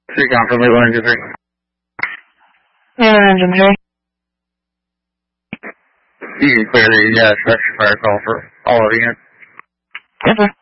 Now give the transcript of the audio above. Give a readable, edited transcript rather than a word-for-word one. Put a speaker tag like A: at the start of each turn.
A: City Council, Maple Engine 3.
B: Maple Engine 3.
A: You can clear the structure fire call for all of the units.
B: Yes, sir.